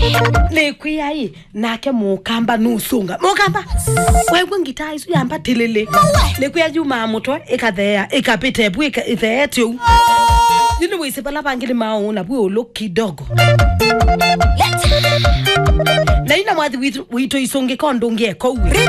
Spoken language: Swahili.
le kuyai nake mukamba nusunga mukamba wewe ngitai su yamba tilele le kuyaji mamuto ekathea ekapite bu ekathetyo yini wese bala bangile maona bu lo kidogo na ina mwathi wito isonge kondo ngeko